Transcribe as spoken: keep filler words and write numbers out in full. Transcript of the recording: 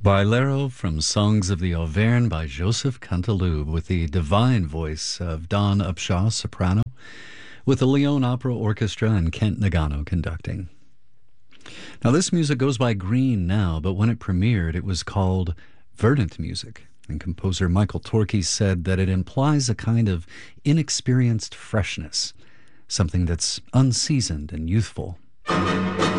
Bailero from Songs of the Auvergne by Joseph Canteloube, with the divine voice of Dawn Upshaw, soprano, with the Lyon Opera Orchestra and Kent Nagano conducting. Now, this music goes by Green now, but when it premiered, it was called Verdant music, and composer Michael Torkey said that it implies a kind of inexperienced freshness, something that's unseasoned and youthful.